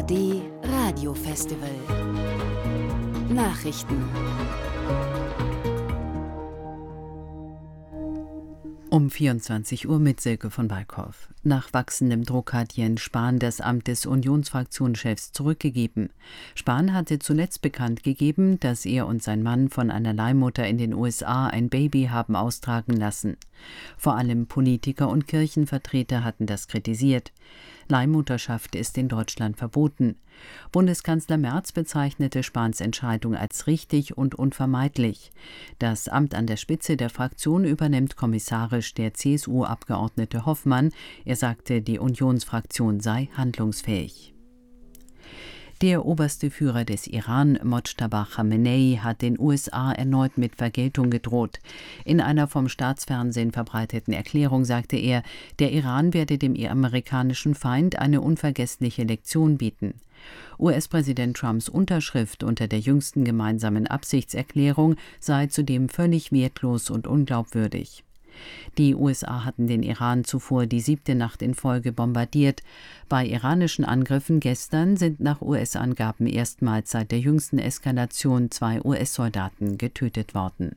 ARD Radiofestival. Nachrichten. Um 24 Uhr mit Silke von Walkhoff. Nach wachsendem Druck hat Jens Spahn das Amt des Unionsfraktionschefs zurückgegeben. Spahn hatte zuletzt bekannt gegeben, dass er und sein Mann von einer Leihmutter in den USA ein Baby haben austragen lassen. Vor allem Politiker und Kirchenvertreter hatten das kritisiert. Leihmutterschaft ist in Deutschland verboten. Bundeskanzler Merz bezeichnete Spahns Entscheidung als richtig und unvermeidlich. Das Amt an der Spitze der Fraktion übernimmt kommissarisch der CSU-Abgeordnete Hoffmann. Er sagte, die Unionsfraktion sei handlungsfähig. Der oberste Führer des Iran, Mojtaba Khamenei, hat den USA erneut mit Vergeltung gedroht. In einer vom Staatsfernsehen verbreiteten Erklärung sagte er, der Iran werde dem amerikanischen Feind eine unvergessliche Lektion bieten. US-Präsident Trumps Unterschrift unter der jüngsten gemeinsamen Absichtserklärung sei zudem völlig wertlos und unglaubwürdig. Die USA hatten den Iran zuvor die 7. Nacht in Folge bombardiert. Bei iranischen Angriffen gestern sind nach US-Angaben erstmals seit der jüngsten Eskalation 2 US-Soldaten getötet worden.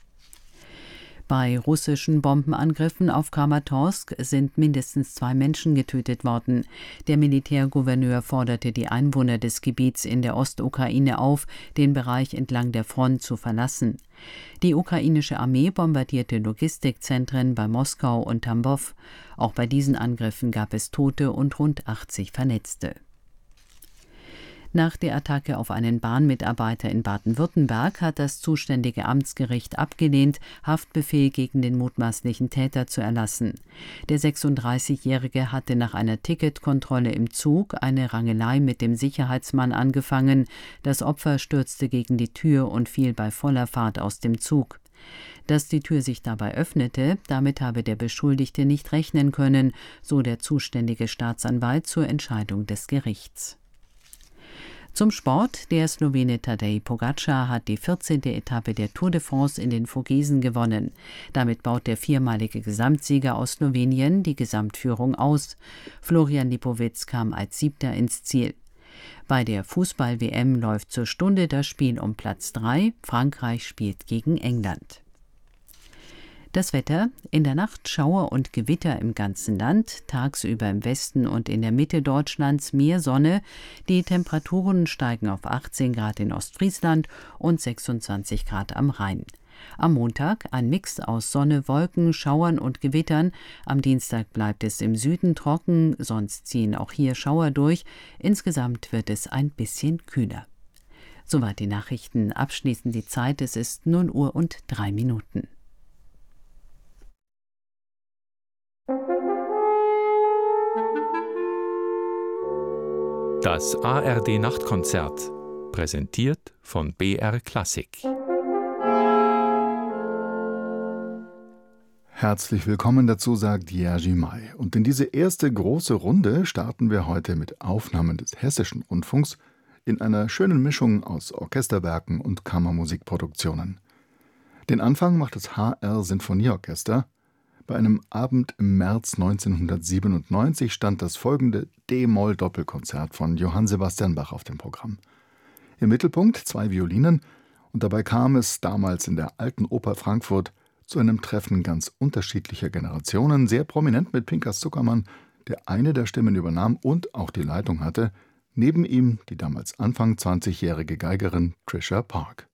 Bei russischen Bombenangriffen auf Kramatorsk sind mindestens 2 Menschen getötet worden. Der Militärgouverneur forderte die Einwohner des Gebiets in der Ostukraine auf, den Bereich entlang der Front zu verlassen. Die ukrainische Armee bombardierte Logistikzentren bei Moskau und Tambov. Auch bei diesen Angriffen gab es Tote und rund 80 Verletzte. Nach der Attacke auf einen Bahnmitarbeiter in Baden-Württemberg hat das zuständige Amtsgericht abgelehnt, Haftbefehl gegen den mutmaßlichen Täter zu erlassen. Der 36-Jährige hatte nach einer Ticketkontrolle im Zug eine Rangelei mit dem Sicherheitsmann angefangen. Das Opfer stürzte gegen die Tür und fiel bei voller Fahrt aus dem Zug. Dass die Tür sich dabei öffnete, damit habe der Beschuldigte nicht rechnen können, so der zuständige Staatsanwalt zur Entscheidung des Gerichts. Zum Sport: Der Slowene Tadej Pogačar hat die 14. Etappe der Tour de France in den Vogesen gewonnen. Damit baut der viermalige Gesamtsieger aus Slowenien die Gesamtführung aus. Florian Lipowitz kam als 7. ins Ziel. Bei der Fußball-WM läuft zur Stunde das Spiel um Platz 3. Frankreich spielt gegen England. Das Wetter: In der Nacht Schauer und Gewitter im ganzen Land, tagsüber im Westen und in der Mitte Deutschlands mehr Sonne. Die Temperaturen steigen auf 18 Grad in Ostfriesland und 26 Grad am Rhein. Am Montag ein Mix aus Sonne, Wolken, Schauern und Gewittern. Am Dienstag bleibt es im Süden trocken, sonst ziehen auch hier Schauer durch. Insgesamt wird es ein bisschen kühler. Soweit die Nachrichten. Abschließend die Zeit: Es ist 0 Uhr und 3 Minuten. Das ARD-Nachtkonzert, präsentiert von BR Klassik. Herzlich willkommen dazu, sagt Jerzy May. Und in diese erste große Runde starten wir heute mit Aufnahmen des Hessischen Rundfunks in einer schönen Mischung aus Orchesterwerken und Kammermusikproduktionen. Den Anfang macht das HR Sinfonieorchester. Bei einem Abend im März 1997 stand das folgende D-Moll-Doppelkonzert von Johann Sebastian Bach auf dem Programm. Im Mittelpunkt 2 Violinen, und dabei kam es damals in der Alten Oper Frankfurt zu einem Treffen ganz unterschiedlicher Generationen, sehr prominent mit Pinkas Zuckermann, der eine der Stimmen übernahm und auch die Leitung hatte, neben ihm die damals Anfang 20-jährige Geigerin Trisha Park.